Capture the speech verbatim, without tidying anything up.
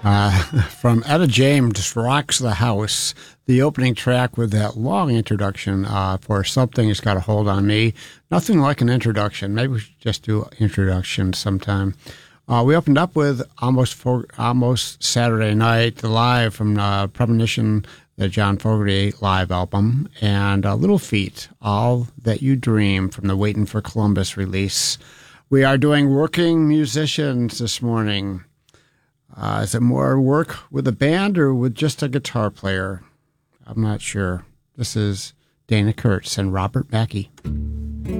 Uh, from Etta James, just Rocks the House, the opening track with that long introduction uh, for Something Has Got a Hold on Me. Nothing like an introduction. Maybe we should just do introductions sometime. Uh, we opened up with Almost for, Almost Saturday Night, live from uh, Premonition, the John Fogerty live album, and uh, Little Feat, All That You Dream from the Waiting for Columbus release. We are doing working musicians this morning. Uh, is it more work with a band or with just a guitar player? I'm not sure. This is Dana Kurtz and Robert Mackey.